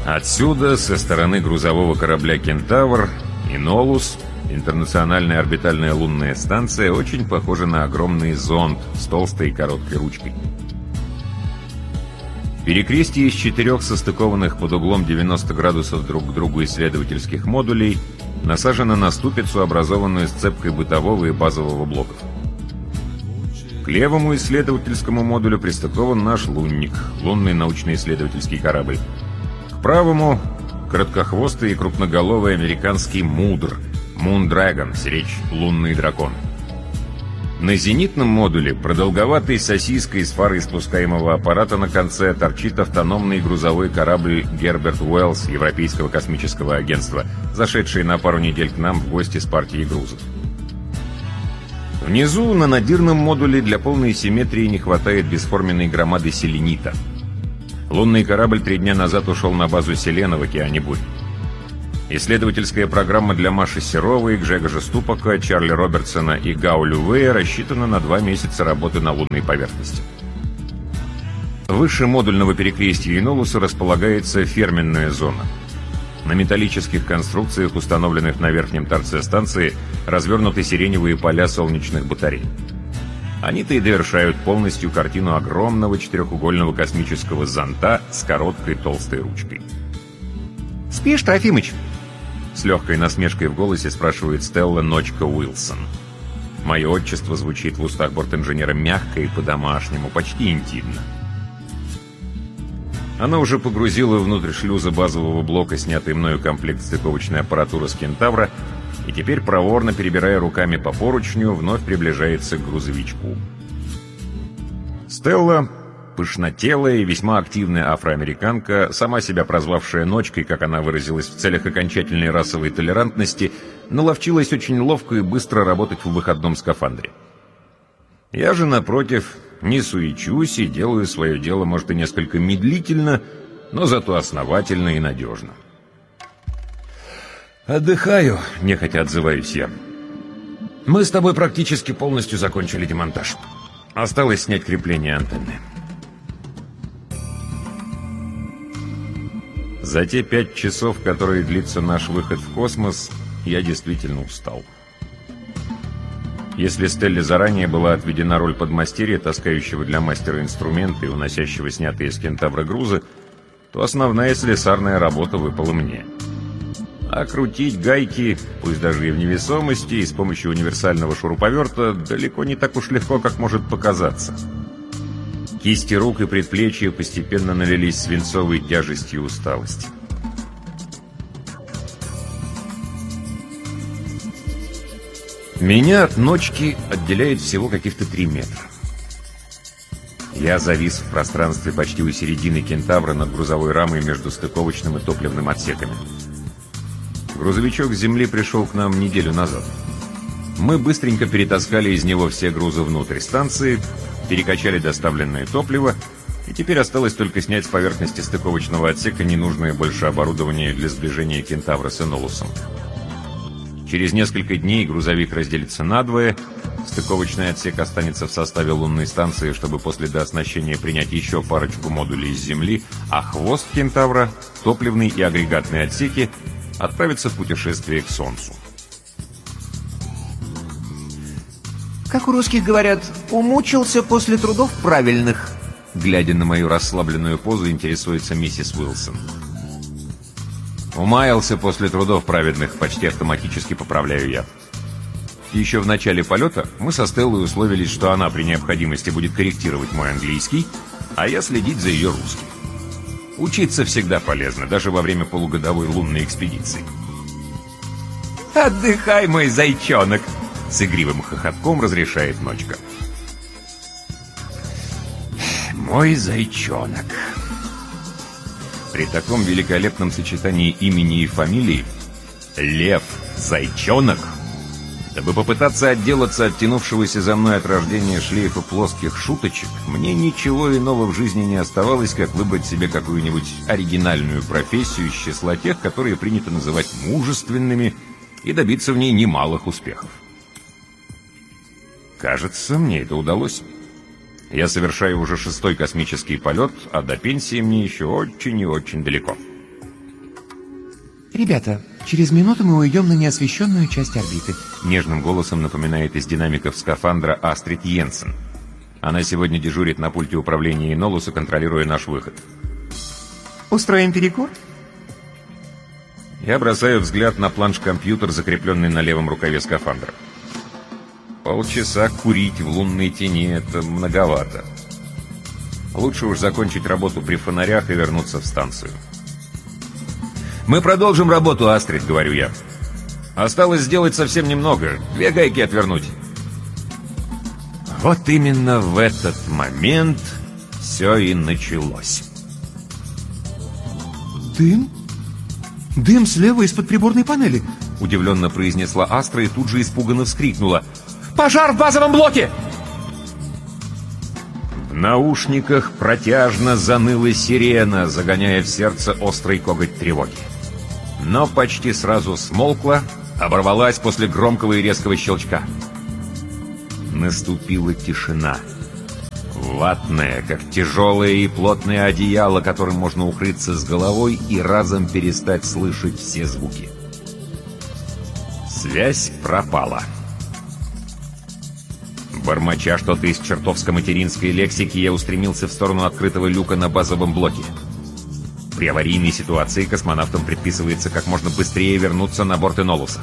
Отсюда, со стороны грузового корабля «Кентавр», «Инолус», интернациональная орбитальная лунная станция, очень похожа на огромный зонд с толстой и короткой ручкой. Перекрестие из 4 состыкованных под углом 90 градусов друг к другу исследовательских модулей насажено на ступицу, образованную сцепкой бытового и базового блоков. К левому исследовательскому модулю пристыкован наш лунник, лунный научно-исследовательский корабль. К правому — краткохвостый и крупноголовый американский «Мудр», «Мундрагон», сиречь «Лунный дракон». На зенитном модуле, продолговатой сосиской с фарой спускаемого аппарата на конце, торчит автономный грузовой корабль «Герберт Уэллс» Европейского космического агентства, зашедший на пару недель к нам в гости с партией грузов. Внизу, на надирном модуле, для полной симметрии не хватает бесформенной громады селенита. Лунный корабль 3 дня назад ушел на базу Селена в океане Бурь. Исследовательская программа для Маши Серовой, Гжегожа Ступака, Чарли Робертсона и Гао Лювея рассчитана на 2 месяца работы на лунной поверхности. Выше модульного перекрестия Инолуса располагается ферменная зона. На металлических конструкциях, установленных на верхнем торце станции, развернуты сиреневые поля солнечных батарей. Они-то и довершают полностью картину огромного 4-угольного космического зонта с короткой толстой ручкой. «Спишь, Трофимыч?» С легкой насмешкой в голосе спрашивает Стелла Ночка Уилсон. Мое отчество звучит в устах бортинженера мягко и по-домашнему, почти интимно. Она уже погрузила внутрь шлюза базового блока снятый мною комплект стыковочной аппаратуры с «Кентавра» и теперь, проворно перебирая руками по поручню, вновь приближается к грузовичку. Стелла, пышнотелая и весьма активная афроамериканка, сама себя прозвавшая Ночкой, как она выразилась, в целях окончательной расовой толерантности, наловчилась очень ловко и быстро работать в выходном скафандре. Я же, напротив, не суечусь и делаю свое дело, может, и несколько медлительно, но зато основательно и надежно. «Отдыхаю», — нехотя отзываюсь я. «Мы с тобой практически полностью закончили демонтаж. Осталось снять крепление антенны». За те 5 часов, которые длится наш выход в космос, я действительно устал. Если Стелле заранее была отведена роль подмастерья, таскающего для мастера инструменты и уносящего снятые с «Кентавра» грузы, то основная слесарная работа выпала мне. А крутить гайки, пусть даже и в невесомости, и с помощью универсального шуруповерта, далеко не так уж легко, как может показаться. Кисти рук и предплечья постепенно налились свинцовой тяжестью усталости. Меня от Ночки отделяет всего каких-то 3 метра. Я завис в пространстве почти у середины «Кентавра» над грузовой рамой между стыковочным и топливным отсеками. Грузовичок с земли пришел к нам неделю назад. Мы быстренько перетаскали из него все грузы внутрь станции, перекачали доставленное топливо, и теперь осталось только снять с поверхности стыковочного отсека ненужное больше оборудование для сближения «Кентавра» с «Инолусом». Через несколько дней грузовик разделится надвое, стыковочный отсек останется в составе лунной станции, чтобы после дооснащения принять еще парочку модулей с Земли, а хвост «Кентавра», топливный и агрегатные отсеки отправится в путешествие к Солнцу. Как у русских говорят, умучился после трудов правильных. Глядя на мою расслабленную позу, интересуется миссис Уилсон. Умаялся после трудов праведных, почти автоматически поправляю я. Еще в начале полета мы со Стеллой условились, что она при необходимости будет корректировать мой английский, а я следить за ее русским. Учиться всегда полезно, даже во время полугодовой лунной экспедиции. «Отдыхай, мой зайчонок!» — с игривым хохотком разрешает Ночка. «Мой зайчонок!» При таком великолепном сочетании имени и фамилии Лев Зайчонок, дабы попытаться отделаться от тянувшегося за мной от рождения шлейфа плоских шуточек, мне ничего иного в жизни не оставалось, как выбрать себе какую-нибудь оригинальную профессию из числа тех, которые принято называть мужественными, и добиться в ней немалых успехов. Кажется, мне это удалось. Я совершаю уже 6-й космический полет, а до пенсии мне еще очень и очень далеко. «Ребята, через минуту мы уйдем на неосвещенную часть орбиты», — нежным голосом напоминает из динамиков скафандра Астрид Йенсен. Она сегодня дежурит на пульте управления Инолуса, контролируя наш выход. «Устроим перекур?» Я бросаю взгляд на планш-компьютер, закрепленный на левом рукаве скафандра. Полчаса курить в лунной тени — это многовато. Лучше уж закончить работу при фонарях и вернуться в станцию. «Мы продолжим работу, Астрид», — говорю я. «Осталось сделать совсем немного. 2 гайки отвернуть». Вот именно в этот момент все и началось. «Дым? Дым слева из-под приборной панели!» — удивленно произнесла Астра и тут же испуганно вскрикнула. «Пожар в базовом блоке!» В наушниках протяжно заныла сирена, загоняя в сердце острый коготь тревоги. Но почти сразу смолкла, оборвалась после громкого и резкого щелчка. Наступила тишина. Ватное, как тяжелое и плотное одеяло, которым можно укрыться с головой и разом перестать слышать все звуки. Связь пропала. Бормоча что-то из чертовско-материнской лексики, я устремился в сторону открытого люка на базовом блоке. При аварийной ситуации космонавтам предписывается как можно быстрее вернуться на борт Инолуса.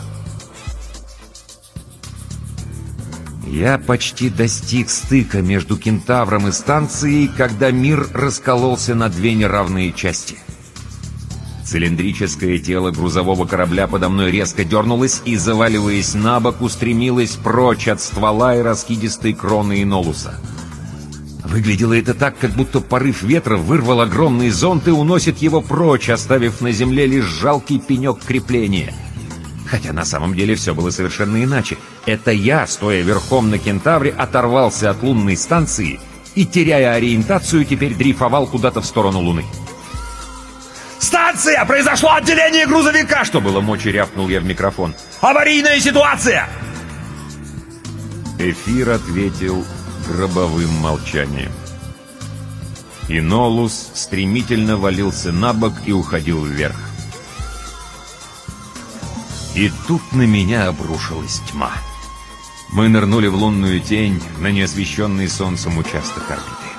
Я почти достиг стыка между Кентавром и станцией, когда мир раскололся на 2 неравные части. Цилиндрическое тело грузового корабля подо мной резко дернулось и, заваливаясь на бок, устремилось прочь от ствола и раскидистой кроны Инолуса. Выглядело это так, как будто порыв ветра вырвал огромный зонт и уносит его прочь, оставив на земле лишь жалкий пенек крепления. Хотя на самом деле все было совершенно иначе. Это я, стоя верхом на Кентавре, оторвался от лунной станции и, теряя ориентацию, теперь дрейфовал куда-то в сторону Луны. «Станция! Произошло отделение грузовика!» Что было мочи, рявкнул я в микрофон. «Аварийная ситуация!» Эфир ответил гробовым молчанием. Инолус стремительно валился на бок и уходил вверх. И тут на меня обрушилась тьма. Мы нырнули в лунную тень на неосвещенный солнцем участок орбиты.